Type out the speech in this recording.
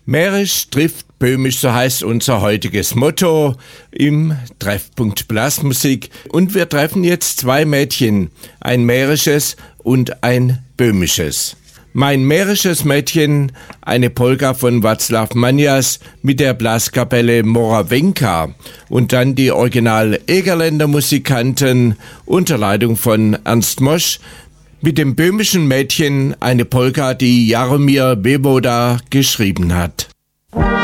Mährisch trifft Böhmisch, so heißt unser heutiges Motto im Treffpunkt Blasmusik. Und wir treffen jetzt zwei Mädchen, ein mährisches und ein böhmisches. Mein mährisches Mädchen, eine Polka von Václav Manias mit der Blaskapelle Morawenka und dann die Original Egerländer Musikanten unter Leitung von Ernst Mosch. Mit dem böhmischen Mädchen eine Polka, die Jaromír Vévoda geschrieben hat.